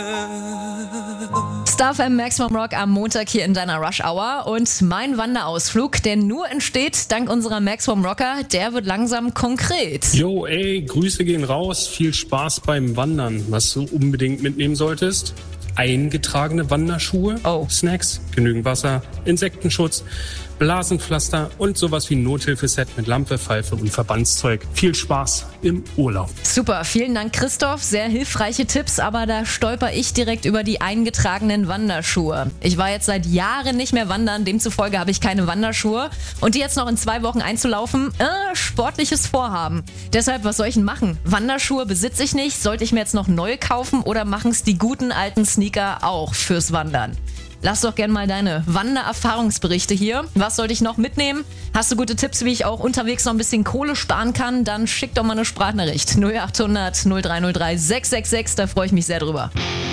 Star FM Maximum Rock am Montag hier in deiner Rush Hour und mein Wanderausflug, der nur entsteht dank unserer Maximum Rocker, der wird langsam konkret. Jo, ey, Grüße gehen raus, viel Spaß beim Wandern. Was du unbedingt mitnehmen solltest: eingetragene Wanderschuhe, Snacks, genügend Wasser, Insektenschutz, Blasenpflaster und sowas wie ein Nothilfeset mit Lampe, Pfeife und Verbandszeug. Viel Spaß im Urlaub. Super, vielen Dank Christoph, sehr hilfreiche Tipps, aber da stolper ich direkt über die eingetragenen Wanderschuhe. Ich war jetzt seit Jahren nicht mehr wandern, demzufolge habe ich keine Wanderschuhe und die jetzt noch in 2 Wochen einzulaufen, sportliches Vorhaben. Deshalb, was soll ich denn machen? Wanderschuhe besitze ich nicht, sollte ich mir jetzt noch neue kaufen oder machen es die guten alten Sneaker auch fürs Wandern? Lass doch gerne mal deine Wandererfahrungsberichte hier. Was sollte ich noch mitnehmen? Hast du gute Tipps, wie ich auch unterwegs noch ein bisschen Kohle sparen kann? Dann schick doch mal eine Sprachnachricht. 0800 0303 666, da freue ich mich sehr drüber.